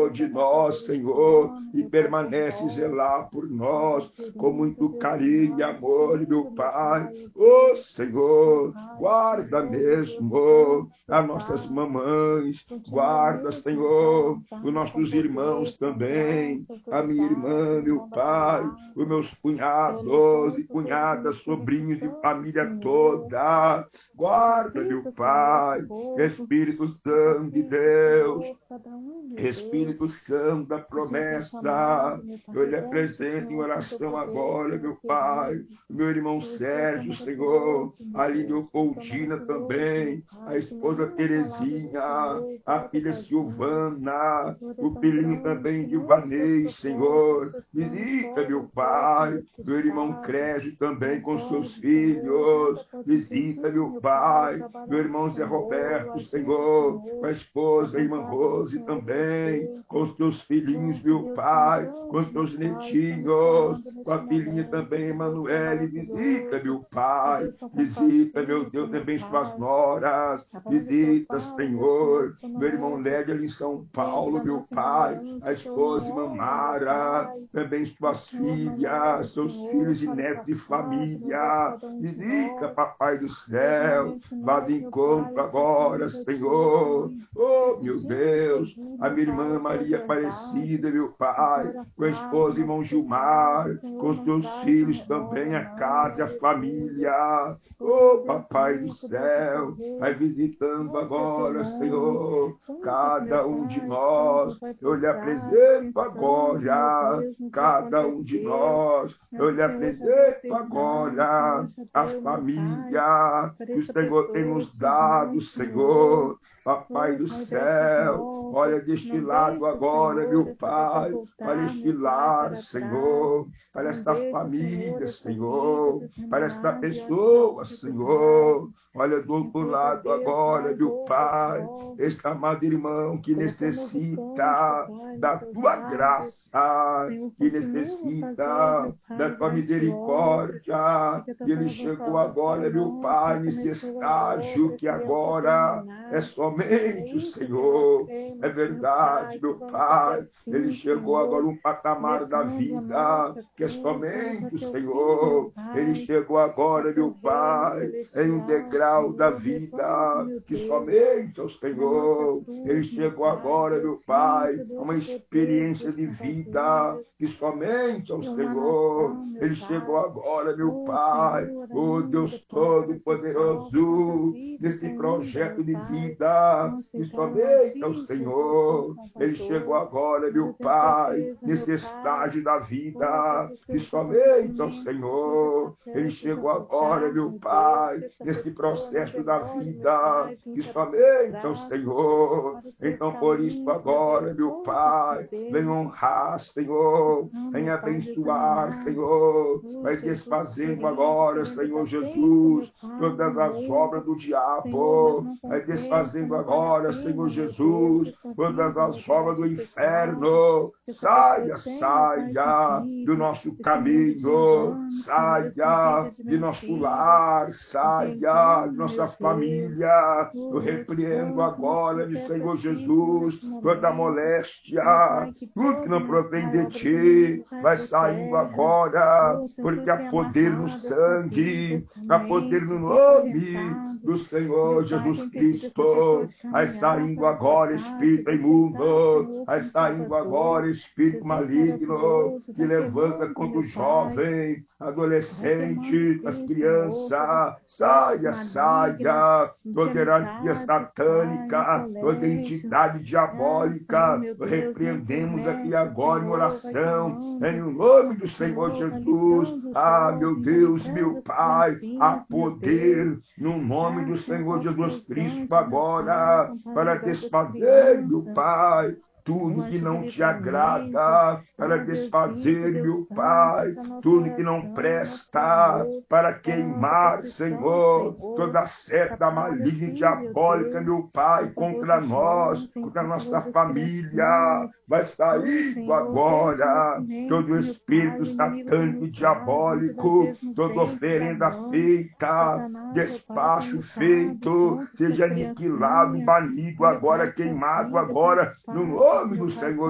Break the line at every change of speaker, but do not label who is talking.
de nós, Senhor, e permanece zelar por nós com muito carinho e amor, meu Pai. Ô Senhor, guarda mesmo as nossas mamães, guarda, Senhor, os nossos irmãos também, a minha irmã, meu pai, os meus cunhados e cunhadas, sobrinhos e família toda. Guarda, meu Pai, Espírito Santo de Deus, Espírito Santo da promessa, eu lhe apresento em oração agora, meu Pai, meu irmão Sérgio, Senhor, a Lídia Coutina também, a esposa Terezinha, a filha Silvana, o filhinho também de Vanei, Senhor, visita, meu Pai, meu irmão Crégio também com seus filhos, visita, meu Pai, meu irmão Zé Roberto, Senhor, com a esposa, a irmã Rose também, com os teus filhinhos, meu Pai, com os teus netinhos, com a filhinha também, Emanuele, visita, meu Pai, visita, meu Deus, também suas noras, visita, Senhor, meu irmão Lédio ali em São Paulo, meu Pai, a esposa, irmã Mara, também suas filhas, seus filhos e netos de família, visita, Papai do céu, vá de encontro agora, Senhor, oh, meu Deus, a minha irmã Maria Aparecida, meu Pai, com a esposa, irmão Gilmar, com os teus filhos também, a casa, a família, oh, Papai do céu, vai visitando agora, Senhor, cada um de nós, eu lhe apresento agora, cada um de nós, eu lhe apresento agora, a família que o Senhor tem nos dado, Senhor, Papai do céu, olha deste lado agora, meu Pai, para este lar, Senhor, para esta família, Senhor, para esta pessoa, Senhor, olha do outro lado agora, meu Pai, este amado irmão que necessita da tua graça, que necessita da tua misericórdia, e ele chegou agora, meu Pai, nesse estágio que agora é somente o Senhor, é verdade, meu Pai, ele chegou agora um patamar da vida que é somente o Senhor, ele chegou agora, meu Pai, em um degrau da vida que somente é o Senhor, ele chegou agora, meu Pai, a uma experiência de vida que somente é o Senhor, ele chegou agora, meu Pai, oh Deus Todo-Poderoso, nesse projeto de vida que somente é o Senhor, ele chegou agora, meu Pai, nesse estágio da vida que somente é o Senhor, ele chegou agora, meu Pai, nesse processo da vida que somente é o Senhor. Então, por isso agora, meu Pai, vem honrar, Senhor, vem abençoar, Senhor, vai desfazendo agora, Senhor Jesus, todas as obras do diabo, vai desfazendo agora, Senhor Jesus, todas as obras do inferno, saia, saia do nosso caminho, saia de nosso lar, saia de nossa família, eu repreendo agora, de Senhor Jesus, toda moléstia, tudo que não provém de ti, vai saindo agora, porque há poder no sangue, há poder no nome do Senhor Jesus Cristo, vai saindo agora espírito imundo, vai saindo agora espírito maligno, que levanta contra o jovem, adolescente, as crianças, saia, saia, toda hierarquia satânica, toda entidade diabólica, repreendemos aqui agora em oração, em nome do Senhor Jesus. Ah, meu Deus, meu Pai, há poder no nome do Senhor Jesus Cristo agora, para desfazer, meu Pai, tudo que não te agrada, para desfazer, meu Pai, tudo que não presta, para queimar, Senhor, toda seta maligna e diabólica, meu Pai, contra nós, contra a nossa família, vai saindo agora todo espírito satânico e diabólico, toda oferenda feita, despacho feito, seja aniquilado, banido agora, queimado agora, no nome do Senhor